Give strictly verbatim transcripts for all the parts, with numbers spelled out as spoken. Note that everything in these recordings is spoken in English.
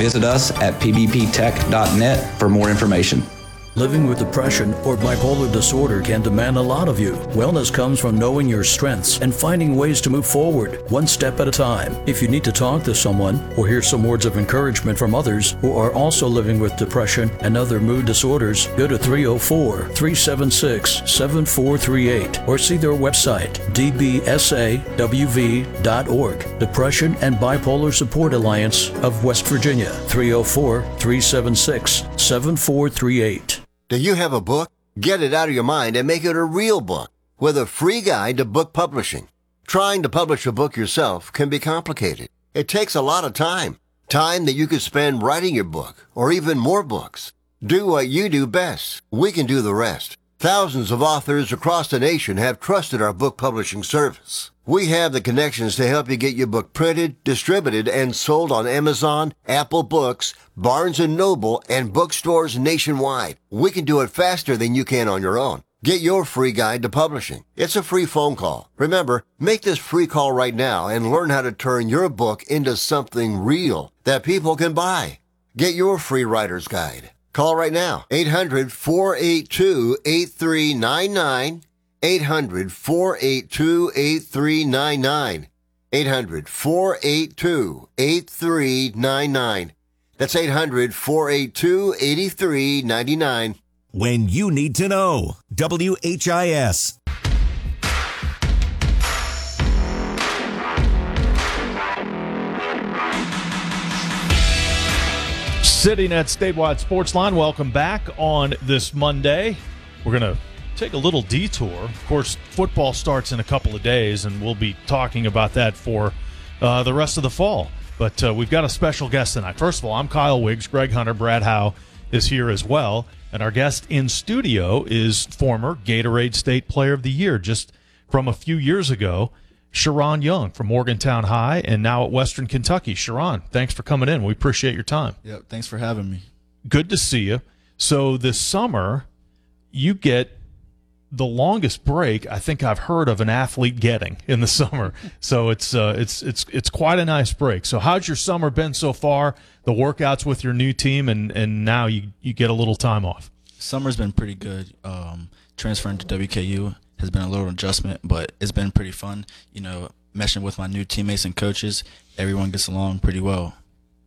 Visit us at p b p tech dot net for more information. Living with depression or bipolar disorder can demand a lot of you. Wellness comes from knowing your strengths and finding ways to move forward, one step at a time. If you need to talk to someone or hear some words of encouragement from others who are also living with depression and other mood disorders, go to three oh four, three seven six, seven four three eight or see their website, d b s a w v dot org. Depression and Bipolar Support Alliance of West Virginia, three oh four, three seven six, seven four three eight. Do you have a book? Get it out of your mind and make it a real book with a free guide to book publishing. Trying to publish a book yourself can be complicated. It takes a lot of time. Time that you could spend writing your book or even more books. Do what you do best. We can do the rest. Thousands of authors across the nation have trusted our book publishing service. We have the connections to help you get your book printed, distributed, and sold on Amazon, Apple Books, Barnes and Noble, and bookstores nationwide. We can do it faster than you can on your own. Get your free guide to publishing. It's a free phone call. Remember, make this free call right now and learn how to turn your book into something real that people can buy. Get your free writer's guide. Call right now, eight hundred, four eight two, eight three nine nine, eight hundred, four eight two, eight three nine nine, eight hundred, four eight two, eight three nine nine. That's eight hundred, four eight two, eight three nine nine. When you need to know, W H I S. Sitting at Statewide Sportsline, welcome back on this Monday. We're going to take a little detour. Of course, football starts in a couple of days, and we'll be talking about that for uh, the rest of the fall. But uh, we've got a special guest tonight. First of all, I'm Kyle Wiggs. Greg Hunter, Brad Howe is here as well. And our guest in studio is former Gatorade State Player of the Year, just from a few years ago, Sharon Young from Morgantown High and now at Western Kentucky. Sharon, thanks for coming in. We appreciate your time. Yep, thanks for having me. Good to see you. So this summer, you get the longest break I think I've heard of an athlete getting in the summer. So it's uh, it's it's it's quite a nice break. So how's your summer been so far? The workouts with your new team, and, and now you, you get a little time off. Summer's been pretty good. Um, transferring to W K U has been a little adjustment, but it's been pretty fun. You know, meshing with my new teammates and coaches, everyone gets along pretty well.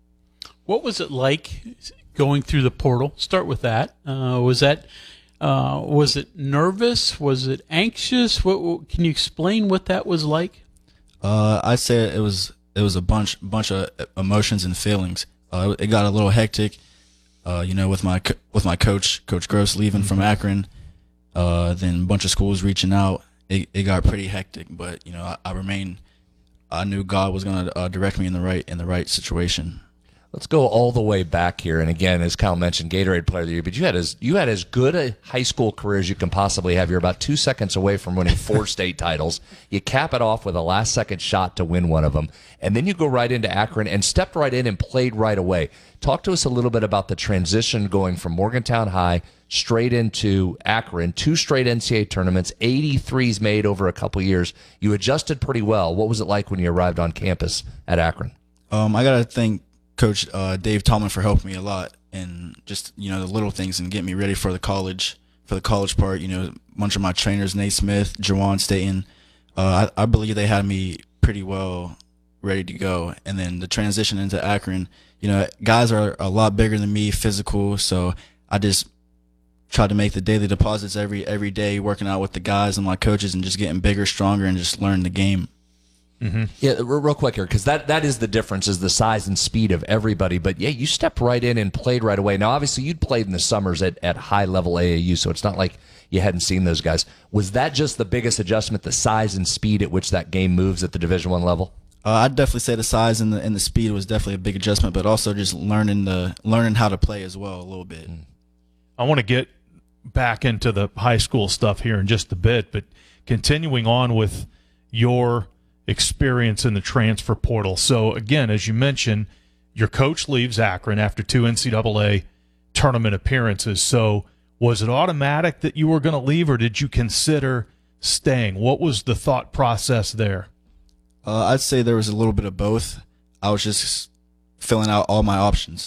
What was it like going through the portal? Start with that. Uh, was that uh, was it nervous? Was it anxious? What, what can you explain what that was like? Uh, I'd say it was it was a bunch bunch of emotions and feelings. Uh, it got a little hectic. Uh, you know, with my co- with my coach, Coach Gross, leaving mm-hmm. from Akron. Uh, then a bunch of schools reaching out. It, it got pretty hectic, but you know, I, I remained. I knew God was going to uh, direct me in the right in the right situation. Let's go all the way back here, and again, as Kyle mentioned, Gatorade Player of the Year. But you had as you had as good a high school career as you can possibly have. You're about two seconds away from winning four state titles. You cap it off with a last-second shot to win one of them, and then you go right into Akron and stepped right in and played right away. Talk to us a little bit about the transition going from Morgantown High straight into Akron, two straight N C A A tournaments, eighty-threes made over a couple years. You adjusted pretty well. What was it like when you arrived on campus at Akron? Um, I got to thank Coach uh, Dave Tallman for helping me a lot, and just, you know, the little things and getting me ready for the college, for the college part. You know, a bunch of my trainers, Nate Smith, Jawan Staten, uh, I, I believe they had me pretty well ready to go. And then the transition into Akron, you know, guys are a lot bigger than me, physical, so I just tried to make the daily deposits every every day, working out with the guys and my coaches and just getting bigger, stronger, and just learning the game. Mm-hmm. Yeah, real quick here, because that, that is the difference, is the size and speed of everybody. But, yeah, you stepped right in and played right away. Now, obviously, you'd played in the summers at, at high-level A A U, so it's not like you hadn't seen those guys. Was that just the biggest adjustment, the size and speed at which that game moves at the Division I level? Uh, I'd definitely say the size and the and the speed was definitely a big adjustment, but also just learning the learning how to play as well a little bit. I want to get back into the high school stuff here in just a bit, but continuing on with your experience in the transfer portal. So, again, as you mentioned, your coach leaves Akron after two N C double A tournament appearances. So was it automatic that you were going to leave, or did you consider staying? What was the thought process there? Uh, I'd say there was a little bit of both. I was just filling out all my options.